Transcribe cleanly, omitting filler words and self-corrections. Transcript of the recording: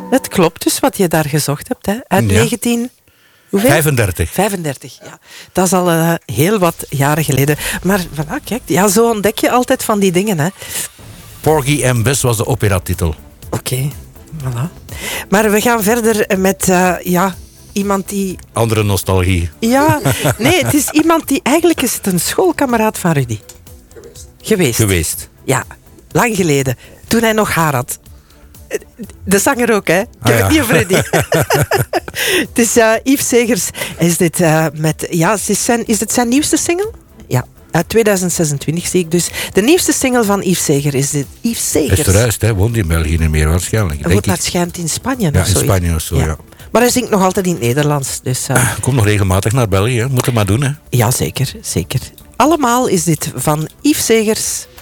Het klopt dus wat je daar gezocht hebt. Hè? Uit 19... Hoeveel? 35, ja. Dat is al heel wat jaren geleden. Maar voilà, kijk, ja, zo ontdek je altijd van die dingen. Hè. Porgy and Bess was de operatitel. Oké, voilà. Maar we gaan verder met iemand die... Andere nostalgie. Ja, nee, het is iemand die... Eigenlijk is het een schoolkameraad van Rudy. Geweest. Ja, lang geleden. Toen hij nog haar had. De zanger ook, hè? Ik heb het niet over Rudy. Het is Yves Segers. Is dit met... Ja, is het zijn nieuwste single? Ja. Uit 2026 zie ik dus. De nieuwste single van Yves Segers is dit. Yves Segers. Hij is verhuisd, hè? Woont in België niet meer waarschijnlijk. Hij woont naar het schijnt in Spanje. Ja, in Spanje of zo, ja. Maar hij zingt nog altijd in het Nederlands. Dus, komt nog regelmatig naar België, hè? Moet het maar doen, hè? Ja, zeker. Allemaal is dit van Yves Segers.